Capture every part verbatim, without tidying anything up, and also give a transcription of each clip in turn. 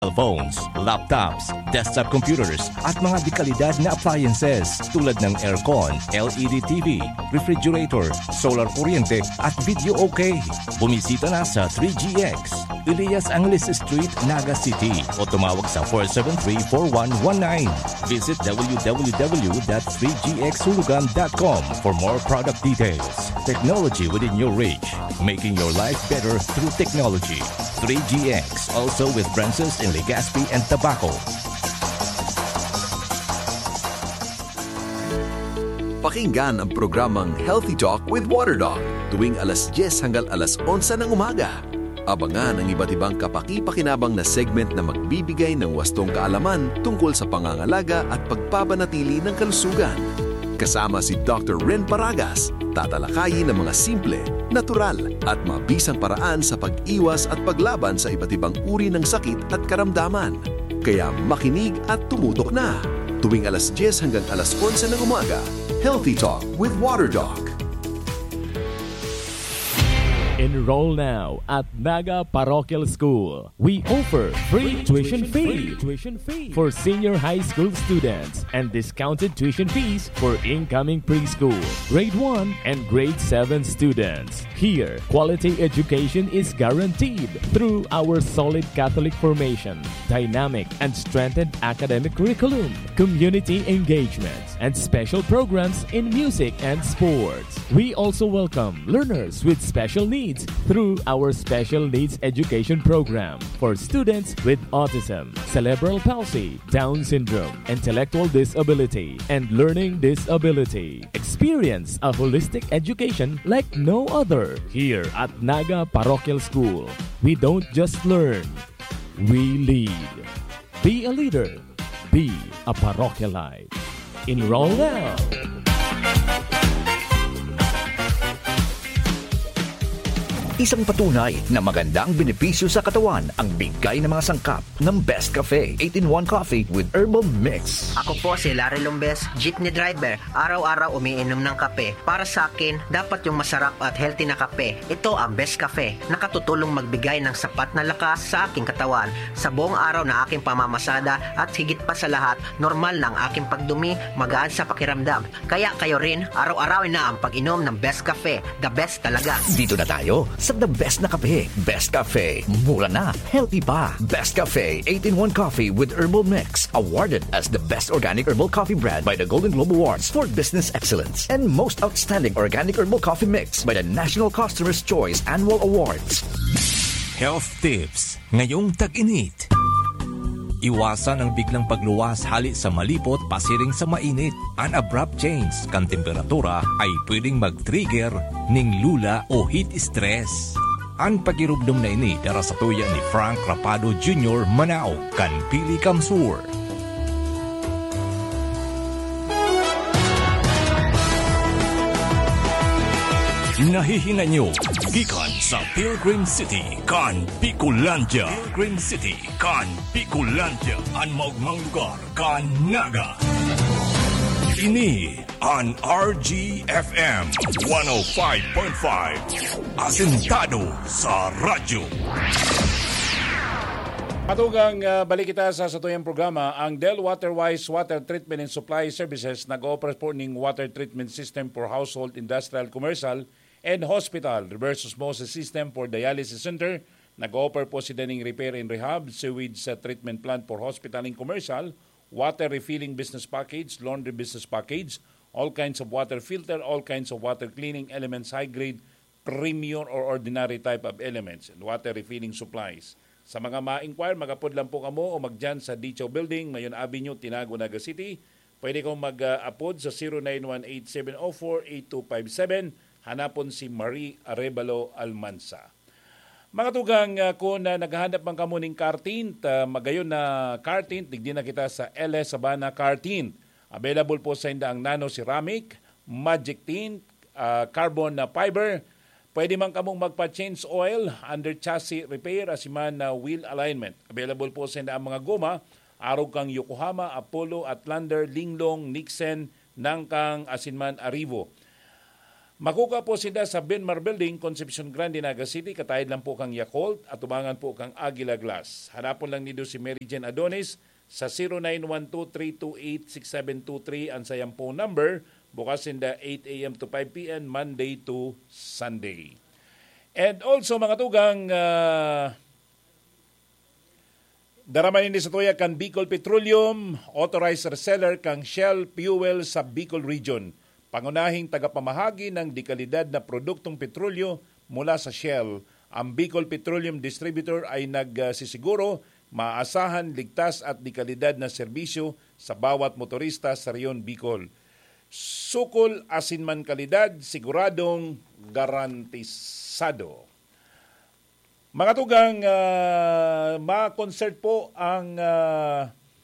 cellphones, laptops, desktop computers, at mga dekalidad na appliances tulad ng aircon, L E D T V, refrigerator, solar kuryente, at video okay. Bumisita na sa three G X, Elias Angeles Street, Naga City o tumawag sa four seven three, four one one nine. Visit w w w dot three g x hulugan dot com for more product details. Technology within your reach, making your life better through technology. three G X, also with branches in Legazpi and Tabaco. Pakinggan ang programang Healthy Talk with Waterdog tuwing alas diyes hanggang alas onse ng umaga. Abangan ang iba't ibang kapaki-pakinabang na segment na magbibigay ng wastong kaalaman tungkol sa pangangalaga at pagpapanatili ng kalusugan. Kasama si Doctor Ren Paragas, tatalakayin ng mga simple, natural at mabisang paraan sa pag-iwas at paglaban sa iba't ibang uri ng sakit at karamdaman. Kaya makinig at tumutok na. Tuwing alas diyes hanggang alas onse ng umaga, Healthy Talk with Waterdog. Enroll now at Naga Parochial School. We offer free tuition fee for senior high school students and discounted tuition fees for incoming preschool, grade one, and grade seven students. Here, quality education is guaranteed through our solid Catholic formation, dynamic and strengthened academic curriculum, community engagements, and special programs in music and sports. We also welcome learners with special needs through our Special Needs Education Program for students with autism, cerebral palsy, Down syndrome, intellectual disability, and learning disability. Experience a holistic education like no other here at Naga Parochial School. We don't just learn, we lead. Be a leader. Be a parochialite. Enroll now. Isang patunay na magandang benepisyo sa katawan ang bigay ng mga sangkap ng Best Cafe eight in one Coffee with Herbal Mix. Ako po si Larry Lombes, jeepney driver. Araw-araw umiinom ng kape. Para sa akin, dapat yung masarap at healthy na kape. Ito ang Best Cafe. Nakatutulong magbigay ng sapat na lakas sa aking katawan sa buong araw na aking pamamasada at higit pa sa lahat, normal na ang aking pagdumi, magaan sa pakiramdam. Kaya kayo rin, araw-arawin na ang pag-inom ng Best Cafe. The best talaga. Dito na tayo sa the best na kape. Best Cafe. Mura na. Healthy pa. Best Cafe eight in one Coffee with Herbal Mix. Awarded as the best organic herbal coffee brand by the Golden Globe Awards for Business Excellence. And most outstanding organic herbal coffee mix by the National Customer's Choice Annual Awards. Health tips ngayong tag-init. Iwasan ang biglang pagluwas hali sa malipot pasiring sa mainit. An abrupt change kan temperatura ay pwedeng mag-trigger ning lula o heat stress. Ang pagirubdom na ini dara sa tuya ni Frank Rapado Junior Manao kan Pili Kamsur. Nahihina nyo, gikan sa Pilgrim City, kan Bicolandia. Pilgrim City, kan Bicolandia. Ang maugmang lugar, kan Naga. Ini ang R G F M one oh five point five. Asentado sa radyo. Matugang uh, balik kita sa satuyang programa. Ang Del Waterwise Water Treatment and Supply Services nag-offer po ng water treatment system for household, industrial, commercial, and hospital, reverse osmosis system for dialysis center. Nag-offer po si Daning Repair and Rehab, sewage uh, treatment plant for hospital and commercial, water refilling business package, laundry business package, all kinds of water filter, all kinds of water cleaning elements, high-grade, premium or ordinary type of elements, and water refilling supplies. Sa mga ma-inquire, magapod lang po kamo o magdyan sa Dicho Building, Mayon Avenue, Tinago, Naga City. Pwede kong mag-apod sa zero nine one eight seven zero four eight two five seven. Hanapon si Marie Arevalo Almansa. Mga tugang uh, kung uh, naghahanap man kamo ning car tint, uh, magayon na car tint, digdi na kita sa L S Sabana Car Tint. Available po sa inda ang Nano Ceramic, Magic Tint, uh, Carbon na Fiber. Pwede man kamong magpa-change oil, under chassis repair, asiman na uh, wheel alignment. Available po sa inda ang mga goma, araw kang Yokohama, Apollo, Atlander, Linglong, Nixon, Nangkang, asinman Arrivo. Makuka po sila sa Benmar Building, Concepcion Grande, Naga City. Katayid lang po kang Yakult at tumangan po kang Aguila Glass. Hanapon lang nido si Mary Jane Adonis sa zero nine one two, three two eight, six seven two three ang sayang phone number. Bukas sinda eight a.m. to five p.m. Monday to Sunday. And also mga tugang, uh, daraman ini sa tuya kan Bicol Petroleum, authorized reseller kang Shell Fuel sa Bicol Region. Pangunahing tagapamahagi ng dekalidad na produktong petrolyo mula sa Shell. Ang Bicol Petroleum Distributor ay nagsisiguro maasahan, ligtas at dekalidad na serbisyo sa bawat motorista sa Riyon Bicol. Sukol asinman kalidad, siguradong garantisado. Mga tugang, uh, ma-concert po ang uh,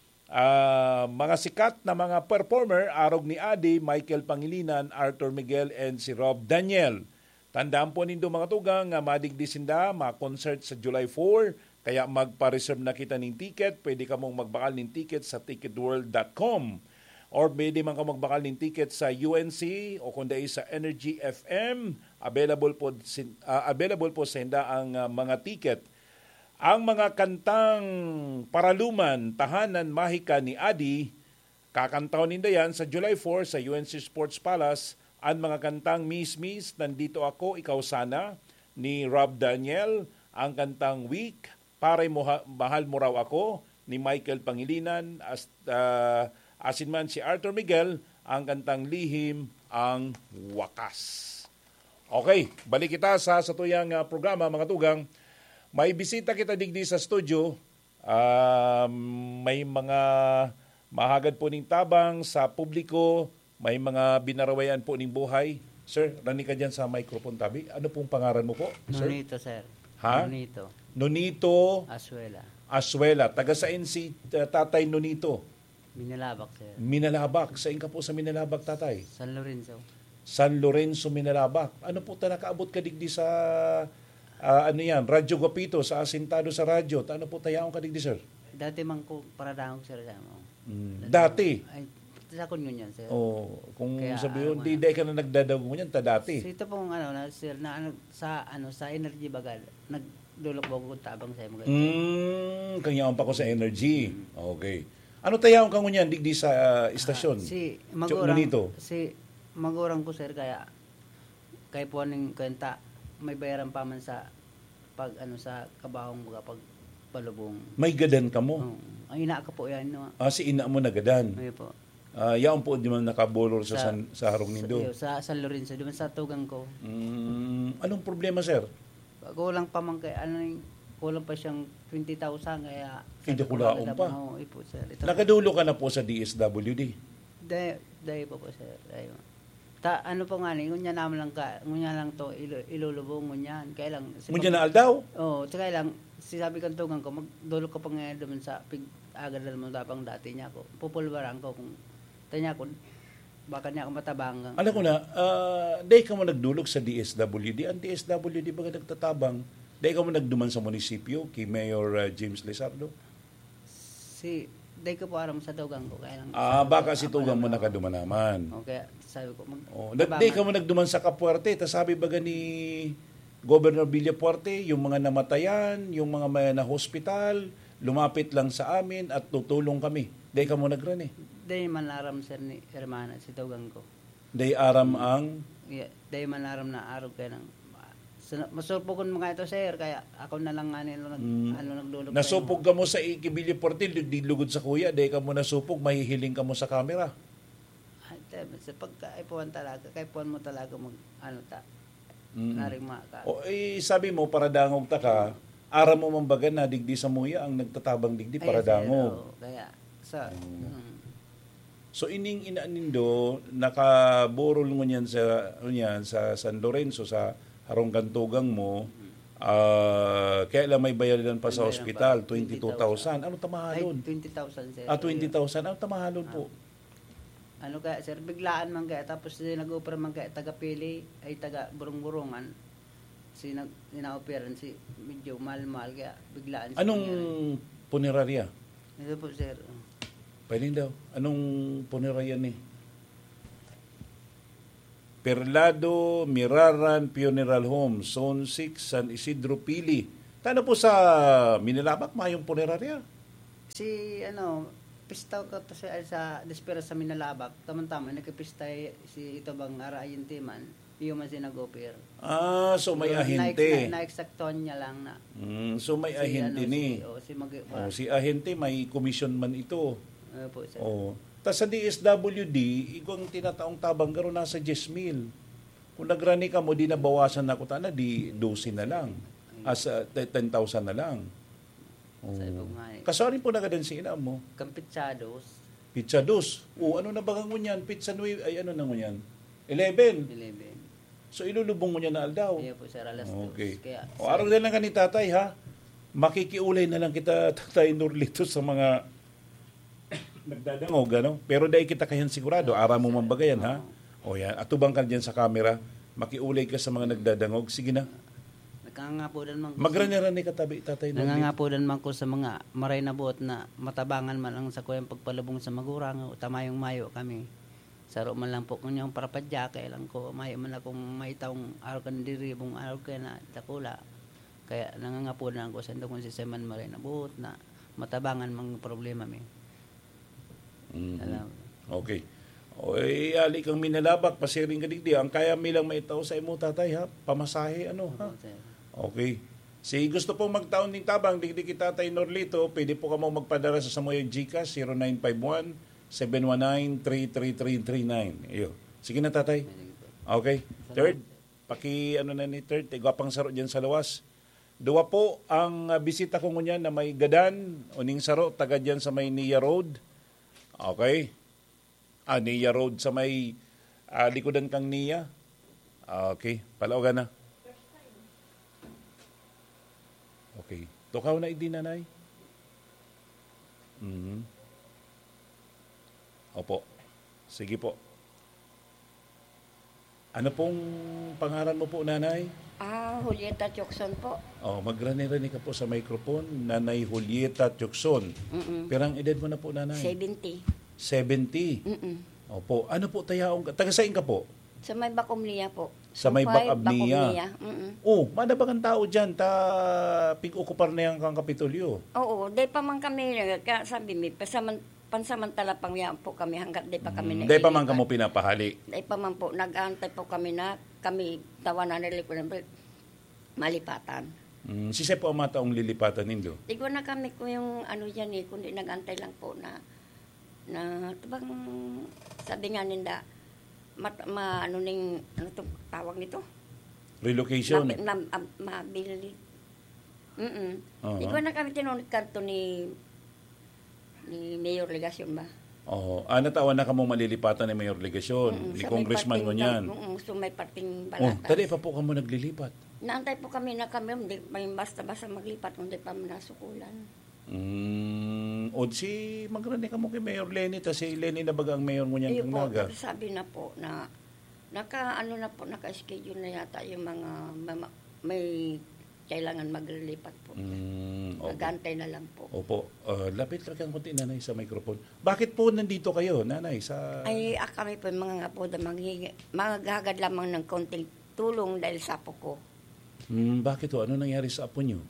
uh, mga sikat na mga performer, arog ni Adi, Michael Pangilinan, Arthur Miguel, and si Rob Daniel. Tandaan po nindo mga tugang, uh, madigdisinda, ma-concert sa July fourth, kaya magpa-reserve na kita ng ticket. Pwede ka mong magbakal ng ticket sa ticket world dot com. Or pwede man ka magbakal ng ticket sa U N C o kundi sa Energy F M. Available po, uh, available po sa hinda ang uh, mga ticket. Ang mga kantang Paraluman, Tahanan, Mahika ni Adi, kakantaon ninda yan sa July fourth sa U N C Sports Palace. Ang mga kantang Miss Miss, Nandito Ako, Ikaw Sana, ni Rob Daniel. Ang kantang Week, Pare Moha, Mahal Mo Raw Ako, ni Michael Pangilinan. As, uh, asin man si Arthur Miguel, ang kantang Lihim ang Wakas. Okay, balik kita sa satuyang uh, programa mga tugang. May bisita kita digdi sa studio. Uh, may mga mahagad po ning tabang sa publiko. May mga binarawayan po ning buhay. Sir, rani ka dyan sa microphone tabi. Ano pong pangaran mo po, sir? Nonito, sir. Ha? Nonito. Nonito Asuela. Asuela. Taga saan si uh, Tatay Nonito? Minalabak, sir. Minalabak. Saan ka po sa Minalabak, Tatay? San Lorenzo. San Lorenzo, Minalabak. Ano po ta nakaabot ka digdi sa uh, ano yan, Radyo Guapito, sa asintado sa radyo. Ano po tayaon ka digdi, sir? Dati man ko paradahong, sir. Mm. Dati? Ay, sa kun yun yan, sir. Oh, kung Kaya, sabi yun, ano, di day ka na nagdadago yan, ta dati. So, ito pong ano, na, sir, na ano, sa ano sa Energy Bagal, nagdulok ba ko tabang sa mga. Mm, kanyaon pa ko sa Energy. Okay. Ano tayaon ka ngunyan digdi sa uh, istasyon? Ah, si magurang nito. si magurang ko, sir, kaya kay po ning kwenta may bayaran pa man sa pag ano sa kabahong mga pag palubong. May gadan ka mo? Oh, ang ina ka po yan, no. Ah, si ina mo na gadan. May po. Uh, yaon po di man nakabolor sa, sa, san, sa harong nindo. Sa, sa San Lorenzo, di man sa tugang ko. Mm, anong problema, sir? Kulang pa man kay ano yung kulang pa siyang twenty thousand kaya hindi kulaon pa. Oh, ipo, sir. Ito, nakadulo ka na po sa D S W D. Dahil dahil po po, sir. Dahil. Ta ano po nga ni, ngunya naman lang ka, ngunya lang to ilo, ilulubong ngunyan. Kaya lang si ngunya na aldaw? Oh, kaya lang sinabi kan tugang ko magdulo ka pa nga doon sa pig agad mo tapang dati niya ko. Pupulbaran ko kung tanya ko baka niya ako matabang. Alam ko na, uh, dahil ka mo nagdulog sa D S W D, ang D S W D baga nagtatabang, dahil ka mo nagduman sa munisipyo kay Mayor uh, James Lizardo? Si, dahil ko po aram sa tugang ko. Kaya lang, ah, baka si tugang mo nakaduman naman. Okay, sabi ko. Mag, oh, dahil ka mo nagduman sa Kapuerte, tas sabi baga ni Governor Villapuerte, yung mga namatayan, yung mga may na hospital, lumapit lang sa amin at tutulong kami. Dahil ka mo nagrani. Dahil man aram, sir, ni Hermana, si tugang ko. Dahil aram ang? Yeah, dahil man aram na araw kaya ng masurpokon mo nga ito, sir, kaya ako na lang nga nila nag, mm. ano, nagdulog. Nasupog ka mo sa Ikibili Portil, di lugod sa kuya, dahil ka mo nasupog, mahihiling ka mo sa camera. Ay, sa pagkaipuan talaga, kaipuan mo talaga mag, ano ta, mm. naring maka. O, eh, sabi mo, para dangog ta ka, aram mo mambaga na digdi sa muya, ang nagtatabang digdi para dangog. Oh, kaya, sa, mm. Mm. So, ining inaanindo, nakaborol mo niyan sa, niyan, sa San Lorenzo, sa harong kantugang mo, uh, kaya lang may bayaran pa sa ospital, twenty-two thousand. Ano tamahalon? Ay, twenty thousand, sir. Ah, twenty thousand. Ano tamahalon po? Ano kaya, sir, biglaan man kaya, tapos nag-opera man kaya, taga-pili, ay taga-burong-burungan, si nag-ina-operan, si medyo mahal-mahal, kaya biglaan. Anong punerarya? Ito po, sir. Pwede daw. Anong punerarya ni? Perlado, Miraran, Funeral Home, Zone six, San Isidro, Pili. Tano po sa Minilabak, mayong punerarya? Si, ano, pista ko to sa, sa Despera sa Minalabak. Tama-tama, nagkipista si ito bang Arayan Timan. Yung man sinag-opera. Ah, so may ahente. Na, na-exacton niya lang na. Mm, so may Si, ahente ano, ni. Si, oh, si, mag, Oh, si ahente, may commission man ito. ano po, sir. Oh. Tapos sa D S W D, igong tinataong tabang garo nasa ten mil. Kung nagrani ka mo, di nabawasan na ko tana, di twelve na lang. As uh, ten thousand na lang. Oh. Sa ibang nga eh. Kasarin po na ka din si ina mo. Campitsados, Pizza dos. O ano na bagang mo niyan? Pizza nueve, ay ano na mo niyan? eleven. eleven. So ilulubong mo niya na aldaw. Kaya po, sir, alas Okay. dos. Kaya, O araw din lang ka ni tatay ha. Makikiulay na lang kita tatay Norlito sa mga nagdadangog, ano? Pero dahil kita kayan sigurado, ara mo mambagayan ha. O yan, atubang ka dyan sa camera, makiulay ka sa mga nagdadangog. Sige na. Nagkangangapodan man ko. Magranirani ka tabi, tatay Norlito. Nangangapodan man ko sa mga maray na buot na matabangan man lang sa kuyang pagpalubong sa magurang. Tamayong mayo kami. Saro man lang po kunyang parapadya. Kaya lang ko, mayo man akong maitawang araw ka diri, bung araw ka na takula. Kaya nangangapodan ko sa ito kung si Seman maray na buot na matabangan mang problema mi. Mhm. Alam. Okay. O eh, ali kang Minalabak, pasiring ka digdi. Ang kaya mi lang maitaw sa imo tatay ha. Pamasahe ano ha. Okay. Si gusto pong magtaon ng tabang, digdi kita Tatay Norlito, pwede po ka mo magpadara sa Samoy Gcash, zero nine five one, seven one nine, three three three three nine. Iyo. Sige na tatay. Okay. Third, paki ano na ni third, igwapang saro dyan sa lawas. Dua po ang uh, bisita ko ngunyan na may gadan, uning saro, taga dyan sa may Nia Road. Okay. Ah, Nia Road sa may uh, likodan kang Nia. Okay. Palawagan na. Okay. Tukaw na idi nanay. Mhm. Opo. Sige po. Ano pong pangalan mo po, nanay? Ah, Julieta Chokson po. Oh, magrani-rani ka po sa microphone. Nanay Julieta Chokson. Mm-mm. Pero ang edad mo na po, nanay? seventy. seventy. Mm-mm. Opo. Ano po tayaong? Taga saan ka po? Sa may Bakumliya po. Sa may Sumpay, Bacabnia. Bakumliya. Mm-mm. Oh, manabang ang tao dyan. Ta pig-ukupar na yung kang Kapitolyo. Oo, day pa man kami, kaya sabi mi, pasaman, pansamantala pang po kami hanggat day pa kami Hindi pa man naglilipat. kamo pinapahali. Day pa man po, nag-aantay po kami na kami tawanan nila ko ng malipatan. Mm, si po ang mataong lilipatan nindo. Digo na kami kung yung ano yan eh, kundi nag-antay lang po na na bang sabi nga ninda mat, ma ano ning ano to tawag nito Relocation. na, na, na, mabili mm Uh-huh. di ko na kami tinunod kanto ni ni Mayor Legasyon ba Oh, ah, natawan na kamo malilipatan ni Mayor Legasyon, Mm-mm, ni sa may Congressman mo parting- niyan. mm, so may parting Oh, balata tadi pa po kamo naglilipat. naantay po kami na kami hindi may basta-basta maglipat kundi pa nasukulan. Mm, o si magrani kamo kay Mayor Lenny, ta si Lenny na bagang mayor mo niyan Ayun kang po, naga. sabi na po na naka ano na po naka-schedule na yata yung mga mama, may kailangan maglilipat po. Mm, okay. Nagantay na lang po. Opo, uh, lapit ka kang konti nanay sa microphone. Bakit po nandito kayo, nanay, sa Ay ah, kami po mga nga po na maghihingi- maghagad lamang ng konting tulong dahil sa po ko. Mm, bakit ho? Ano nangyari sa apo niyo?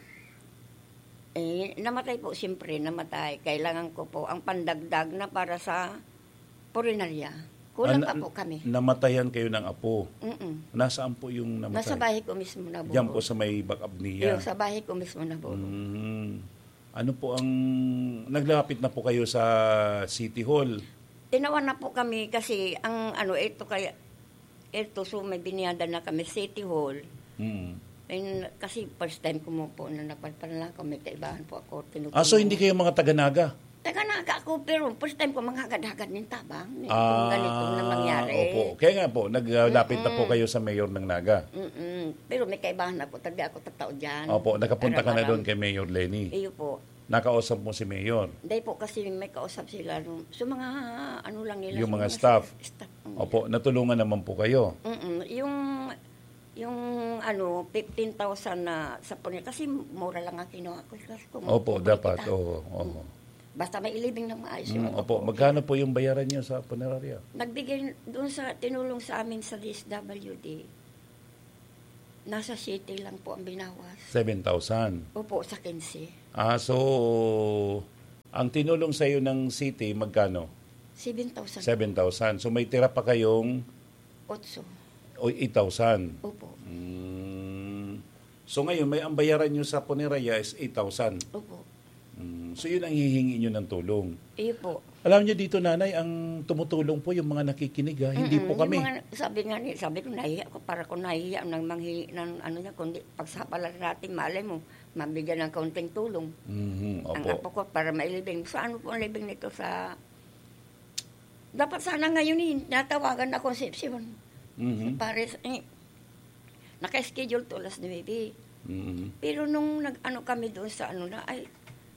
Eh, namatay po siyempre, namatay. Kailangan ko po ang pandagdag na para sa purinarya. Kulang Ah, pa na- po kami. Namatayan kayo ng apo. Mm-mm. Nasaan po yung namatay? Nasa bahay ko mismo na Diyan po buo. sa may Bacabnia. Yung sa bahay ko mismo na buo. Mm, ano po ang naglapit na po kayo sa City Hall? Tinawan na po kami kasi ang ano ito kaya ito so may biniyada na kami City Hall. Mm. And, kasi first time ko mo po na napalpalan lang kami kaibahan po ako. Tinutulungan. Ah, so hindi kayo mga taga-naga? Taga-naga ako pero first time ko manghagad-hagad ng tabang. Kung Ah, ganito na mangyari. Opo. Kaya nga po, naglapit na po kayo sa mayor ng Naga. Mm-mm. Pero may kaibahan na po. Taga ako tatao dyan. Opo, nakapunta ka na Aram-aram. doon kay Mayor Lenny. Iyo po. Nakausap mo si Mayor. Dahil po kasi may kausap sila. no. So mga ano lang nila. Yung so mga staff. staff Opo, natulungan naman po kayo. Mm-mm. Yung yung ano fifteen thousand na sa punya kasi mura lang ang kinuha ko kasi kung Opo, mabibili dapat. kita. Oo, oo. Basta may ilibing ng maayos Mm, yung opo, magkano po yung bayaran niyo sa punerarya? Nagbigay doon sa tinulong sa amin sa D S W D. Nasa city lang po ang binawas. seven thousand. Opo, sa quince. Ah, so ang tinulong sa iyo ng city magkano? seven thousand. seven thousand. So may tira pa kayong Otso. o eight thousand. Opo. Mm. So ngayon may ang bayaran niyo sa punerarya is eight thousand. Opo. Mm. So yun ang hihingi niyo ng tulong. Iyo po. Alam niyo dito, nanay, ang tumutulong po yung mga nakikinig, ha? Hindi Mm-mm. po kami. Yung mga, sabi nga ni, sabi ko nahihiya ko para ko nahihiya ng manghi ng ano niya kundi pagsapalan natin malay mo mabigyan ng kaunting tulong. Mhm, Ang opo. apo ko para mailibing. Sa ano po ang libing nito sa dapat sana ngayon eh, natawagan na Concepcion. Mhm. Pares, eh, naka-schedule to alas nuwebe. Mhm. Pero nung nag-ano kami doon sa ano na, ay,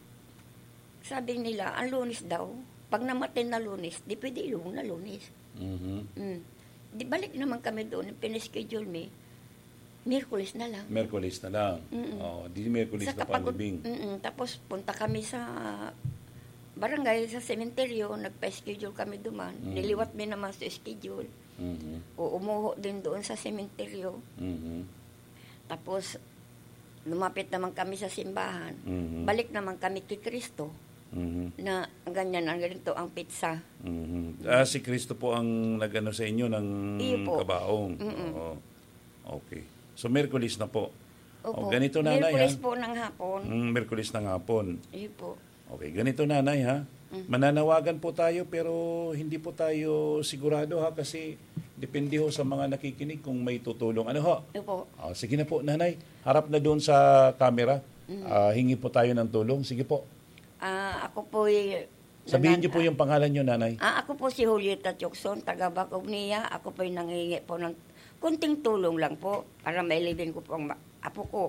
sabi nila, ang Lunes daw, pag namatay na Lunes, di pwede ilong na Lunes. Mhm. Mm. Di balik naman kami doon, pinaschedule me, Miyerkules na lang. Merkulis na lang. Mm-mm. Oh, di Merkulis Sa na kapagod- panlibing. Mm-mm. Tapos punta kami sa barangay, sa sementeryo, nagpa-schedule kami duman. Mm. Niliwat mi naman sa schedule. Mhm. O umuho din doon sa sementeryo. Mhm. Tapos lumapit naman kami sa simbahan. Mhm. Balik naman kami kay Kristo Mhm. na ganyan, ang ganito ang pizza. Mhm. Ah, si Kristo po ang nagano sa inyo ng Iyo po. kabaong. Mm-mm. Oo. Okay. So Merkulis na po. Opo. Oh, ganito, nanay, Miyerkules ha? po ng hapon. Mm, Merkulis ng hapon. Iyo po. Okay, ganito, nanay, ha? Mm. Mananawagan po tayo pero hindi po tayo sigurado, ha, kasi depende ho sa mga nakikinig kung may tutulong. Ano ho? Iyo po. Ah, sige na po, nanay. Harap na doon sa camera. Mm. Ah, hingi po tayo ng tulong. Sige po. Ah, ako po ay... Sabihin niyo po yung pangalan niyo, nanay. Ah, ako po si Julieta Chokson, taga Bacognia. Ako po ay nangingi po ng kunting tulong lang po para mailibing ko po ang ma- apo ko.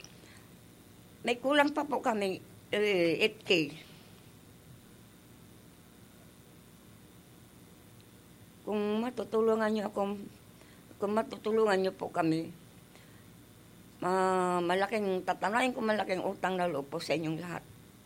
May kulang pa po kami eh, eight K. Kung matutulungan niyo ako, kung matutulungan niyo po kami, ma malaking, tatanayin ko malaking utang na loob po sa inyong lahat.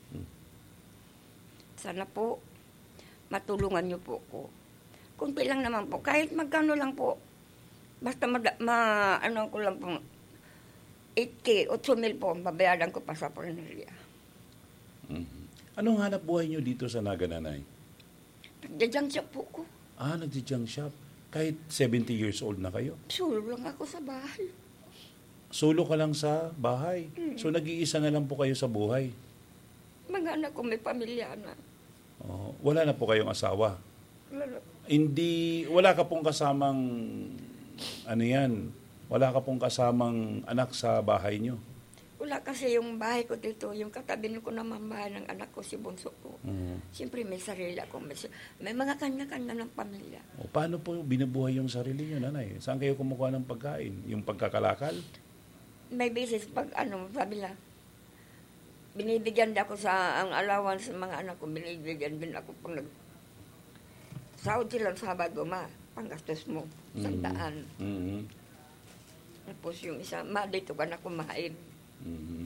Sana po, matulungan niyo po ko. Kunti lang naman po, kahit magkano lang po, basta ma, ma ano ko lang po, eight K, eight mil po, babayaran ko pa sa punerarya. Mhm. Anong hanap buhay niyo dito sa Naga, nanay? Nagdadyan siya po ko. Ah, nagdi-junk shop. Kahit seventy years old na kayo. Sulo lang ako sa bahay. Solo ka lang sa bahay. So nag-iisa na lang po kayo sa buhay. Mga anak ko may pamilya na. Oh, wala na po kayong asawa. Wala na. Hindi, wala ka pong kasamang, ano yan, wala ka pong kasamang anak sa bahay nyo. Wala kasi yung bahay ko dito, yung katabi ko naman bahay ng anak ko, si Bunso ko. Mm. Siyempre may sarili ako, may, may mga kanya-kanya ng pamilya. O, paano po binubuhay yung sarili nyo, nanay? Saan kayo kumukuha ng pagkain? Yung pagkakalakal? May basis pag ano, sabi lang, binibigyan din ako sa ang allowance ng mga anak ko, binibigyan din ako pag nag sahod sila Sabado, ma, panggastos mo, sandaan. Mm-hmm. Tapos yung isa, ma, dito ka na kumain. Mm-hmm.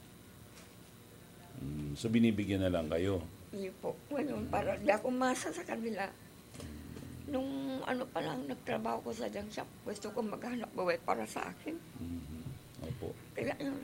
Mm, so binibigyan na lang kayo. Yun po. Ngayon, para di ako masa sa kanila. Nung ano pa lang, nagtrabaho ko sa junk shop, gusto ko maghanap buhay para sa akin. Mm-hmm. Opo. Kaya yun,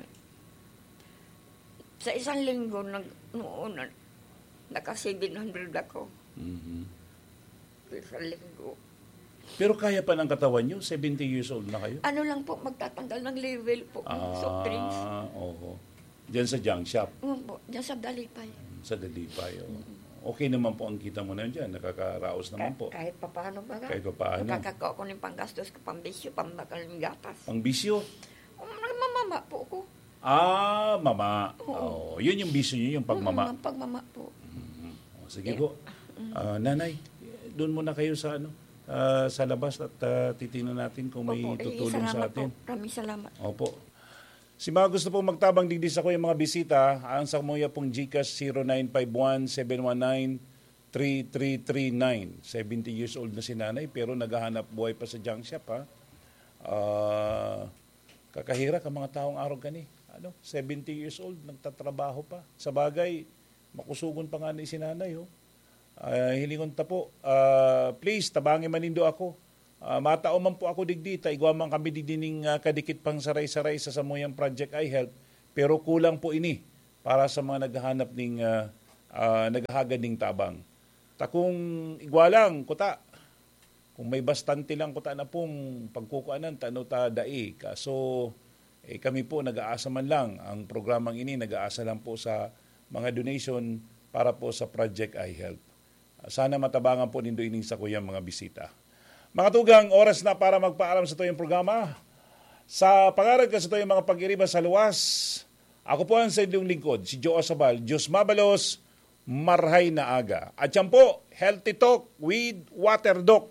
sa isang linggo, nag, noon, naka seven hundred ako. Mm-hmm. Sa isang linggo. Pero kaya pa ng katawan nyo? seventy years old na kayo? Ano lang po, magtatanggal ng level po ng soft drinks. Ah, oo. Diyan sa junk shop, Oo po, dyan sa Dalipay. sa Dalipay. Oh. Okay naman po ang kita mo na dyan. Nakakaraos naman po. Kahit pa paano ba? Kahit pa paano. Nakakakaw ko ng panggastos ko, pambisyo, pambakal ng gatas. Ang bisyo. Um, nagmamama po ko. Ah, mama. Oo. Oh, yun yung bisyo nyo, yung pagmama. Mm, ang pagmama po. Mhm. Oh, sige po. Ah, nanay, doon muna kayo sa ano ah, sa labas at ah, titingnan natin kung may Opo, eh, tutulong sa salamat atin. Po. Maraming salamat. Opo. Si mga gusto pong magtabang digdis ako yung mga bisita, ang sa muya pong GCash zero nine five one seven one nine three three three nine. seventy years old na si nanay pero naghahanap buhay pa sa junk shop, ha. Ah, kakahira ka mga taong araw gani. Ano, seventy years old, nagtatrabaho pa. Sa bagay, Makusugon pa nga ni sinanay. Oh. Uh, hilingon ta po, uh, please, tabangin manindo ako. Uh, matao man po ako digdita, igwa man kami digdining uh, kadikit pang saray-saray sa samuyang Project iHealth, pero kulang po ini para sa mga naghahanap ng uh, uh, naghahagad ng tabang. Ta kung igwa lang, kuta, kung may bastante lang kuta na pong pagkukuanan, tano ta dai. Kaso eh, kami po nag-aasa man lang, ang programang ini nag-aasa lang po sa mga donation para po sa Project iHealth. Uh, sana matabangan po nindo ining sa kuyang mga bisita. Mga tugang, oras na para magpaalam sa tuyong programa. Sa pangarag ka sa tuyong mga pag-iriba sa luwas, ako po ang sa inyong lingkod, si Joe Asabal. Diyos mabalos, marhay na aga. At yan po, Healthy Talk with Water Doc.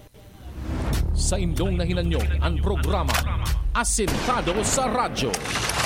Sa inyong nahinanyong ang programa Asentado sa Radyo.